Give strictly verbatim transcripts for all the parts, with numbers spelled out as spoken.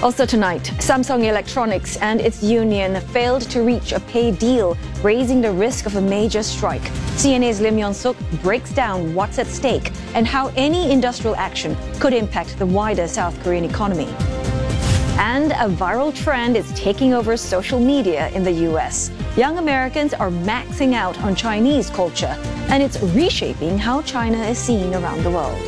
Also tonight, Samsung Electronics and its union failed to reach a pay deal, raising the risk of a major strike. C N A's Lim Yon-suk breaks down what's at stake and how any industrial action could impact the wider South Korean economy. And a viral trend is taking over social media in the U S. Young Americans are maxing out on Chinese culture, and it's reshaping how China is seen around the world.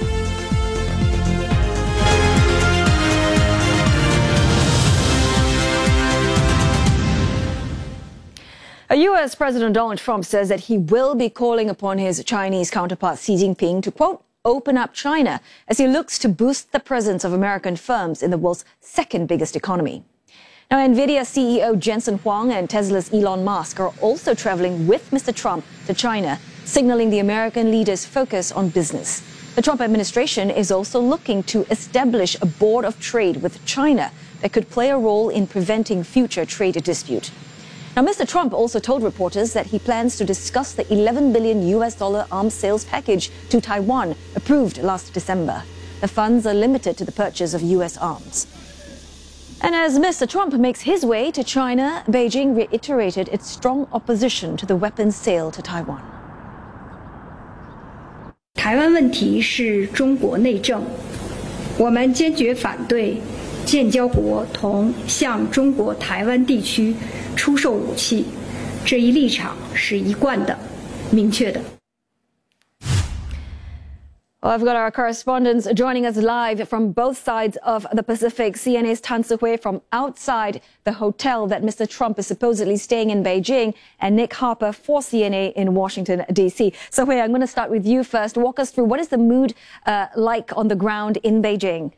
U S President Donald Trump says that he will be calling upon his Chinese counterpart Xi Jinping to, quote, open up China as he looks to boost the presence of American firms in the world's second biggest economy. Now, NVIDIA C E O Jensen Huang and Tesla's Elon Musk are also traveling with Mister Trump to China, signaling the American leader's focus on business. The Trump administration is also looking to establish a board of trade with China that could play a role in preventing future trade dispute. Now, Mister Trump also told reporters that he plans to discuss the eleven billion U S dollar arms sales package to Taiwan, approved last December. The funds are limited to the purchase of U S arms. And as Mister Trump makes his way to China, Beijing reiterated its strong opposition to the weapons sale to Taiwan. 台湾问题是中国内政，我们坚决反对建交国同向中国台湾地区出售武器，这一立场是一贯的、明确的。 Well, I've got our correspondents joining us live from both sides of the Pacific. C N A's Tan Tzu-hui from outside the hotel that Mister Trump is supposedly staying in Beijing, and Nick Harper for C N A in Washington, D C. So, Hui, I'm going to start with you first. Walk us through what is the mood uh, like on the ground in Beijing?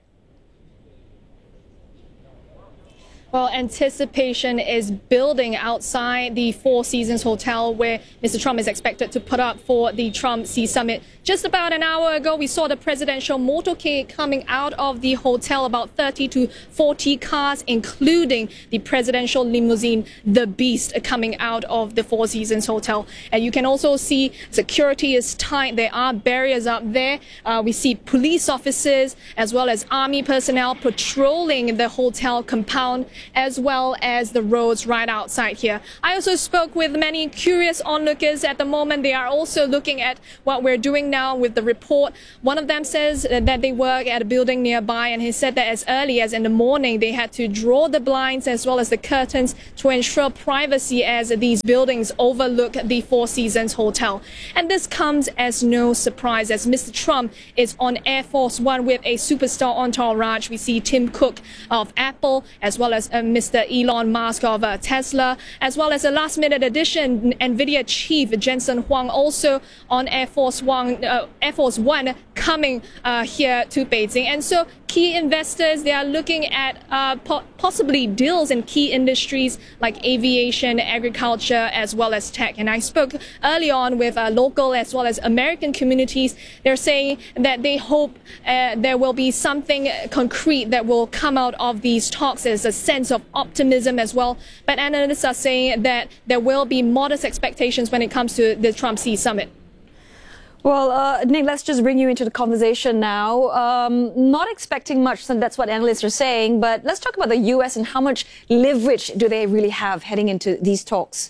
Well, anticipation is building outside the Four Seasons Hotel where Mister Trump is expected to put up for the Trump-Xi summit. Just about an hour ago, we saw the presidential motorcade coming out of the hotel, about thirty to forty cars, including the presidential limousine, the Beast, coming out of the Four Seasons Hotel. And you can also see security is tight. There are barriers up there. Uh, we see police officers as well as army personnel patrolling the hotel compound, as well as the roads right outside here. I also spoke with many curious onlookers at the moment. They are also looking at what we're doing now with the report. One of them says that they work at a building nearby, and he said that as early as in the morning they had to draw the blinds as well as the curtains to ensure privacy as these buildings overlook the Four Seasons Hotel. And this comes as no surprise as Mister Trump is on Air Force One with a superstar entourage. We see Tim Cook of Apple, as well as Uh, Mister Elon Musk of uh, Tesla, as well as a last-minute addition, NVIDIA chief Jensen Huang, also on Air Force One, uh, Air Force One, coming uh, here to Beijing. And so key investors, they are looking at uh, po possibly deals in key industries like aviation, agriculture, as well as tech. And I spoke early on with uh, local as well as American communities. They're saying that they hope uh, there will be something concrete that will come out of these talks. There's a sense of optimism as well. But analysts are saying that there will be modest expectations when it comes to the Trump-Xi summit. Well, uh, Nick, let's just bring you into the conversation now. Um, not expecting much, so that's what analysts are saying. But let's talk about the U S and how much leverage do they really have heading into these talks?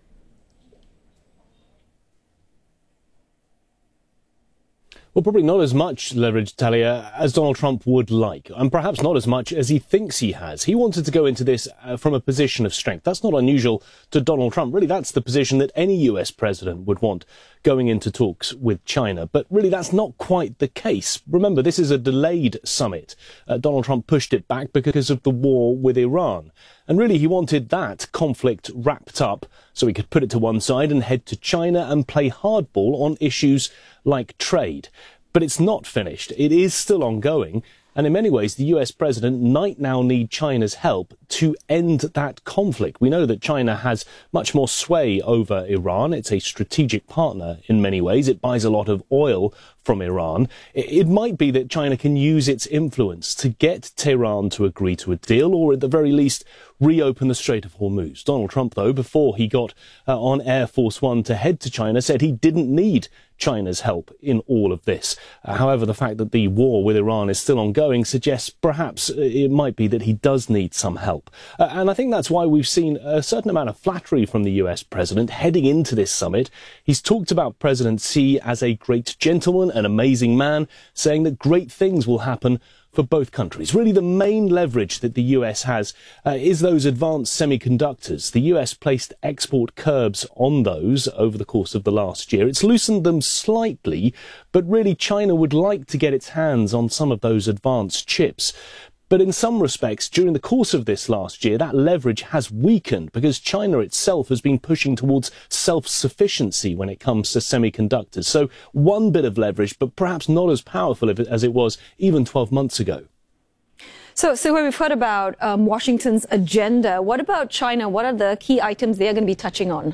Well, probably not as much leverage, Talia, as Donald Trump would like, and perhaps not as much as he thinks he has. He wanted to go into this uh, from a position of strength. That's not unusual to Donald Trump. Really, that's the position that any U S president would want going into talks with China. But really, that's not quite the case. Remember, this is a delayed summit. Uh, Donald Trump pushed it back because of the war with Iran. And really, he wanted that conflict wrapped up so he could put it to one side and head to China and play hardball on issues like trade. But it's not finished. It is still ongoing. And in many ways, the U S president might now need China's help to end that conflict? We know that China has much more sway over Iran. It's a strategic partner in many ways. It buys a lot of oil from Iran. It might be that China can use its influence to get Tehran to agree to a deal, or at the very least reopen the Strait of Hormuz. Donald Trump, though, before he got uh, on Air Force One to head to China, said he didn't need China's help in all of this. Uh, however, the fact that the war with Iran is still ongoing suggests perhaps it might be that he does need some help. Uh, and I think that's why we've seen a certain amount of flattery from the U S president heading into this summit. He's talked about President Xi as a great gentleman, an amazing man, saying that great things will happen for both countries. Really, the main leverage that the U S has uh, is those advanced semiconductors. The U S placed export curbs on those over the course of the last year. It's loosened them slightly, but really China would like to get its hands on some of those advanced chips. But in some respects, during the course of this last year, that leverage has weakened because China itself has been pushing towards self-sufficiency when it comes to semiconductors. So one bit of leverage, but perhaps not as powerful as it was even twelve months ago. So, so we've heard about um, Washington's agenda. What about China? What are the key items they're going to be touching on?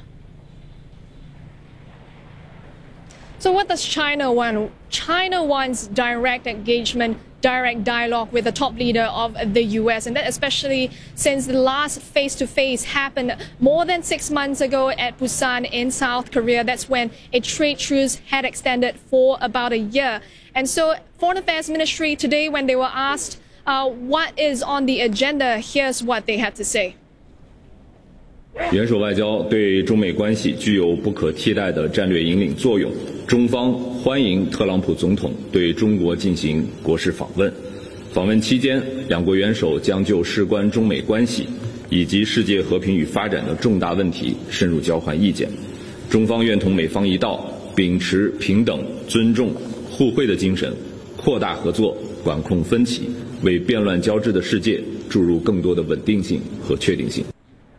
So what does China want? China wants direct engagement, direct dialogue with the top leader of the U S, and that especially since the last face-to-face happened more than six months ago at Busan in South Korea. That's when a trade truce had extended for about a year. And so Foreign Affairs Ministry today, when they were asked uh, what is on the agenda, here's what they had to say. 元首外交对中美关系具有不可替代的战略引领作用。中方欢迎特朗普总统对中国进行国事访问。访问期间，两国元首将就事关中美关系以及世界和平与发展的重大问题深入交换意见。中方愿同美方一道，秉持平等、尊重、互惠的精神，扩大合作，管控分歧，为变乱交织的世界注入更多的稳定性和确定性。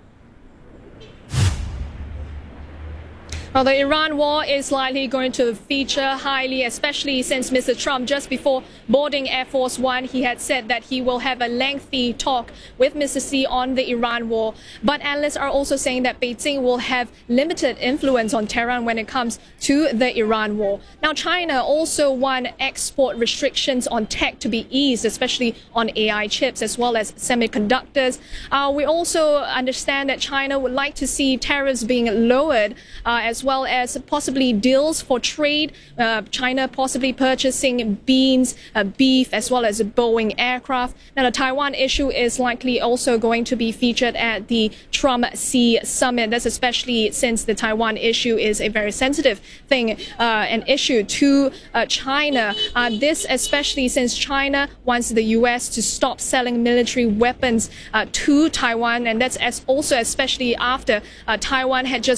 Well, the Iran war is likely going to feature highly, especially since Mister Trump, just before boarding Air Force One, he had said that he will have a lengthy talk with Mister Xi on the Iran war. But analysts are also saying that Beijing will have limited influence on Tehran when it comes to the Iran war. Now, China also wants export restrictions on tech to be eased, especially on A I chips as well as semiconductors. Uh, we also understand that China would like to see tariffs being lowered uh, as well as possibly deals for trade, uh, China possibly purchasing beans, uh, beef, as well as Boeing aircraft. Now, the Taiwan issue is likely also going to be featured at the Trump-Xi summit. That's especially since the Taiwan issue is a very sensitive thing, uh, an issue to uh, China. Uh, this especially since China wants the U S to stop selling military weapons uh, to Taiwan, and that's as also especially after uh, Taiwan had just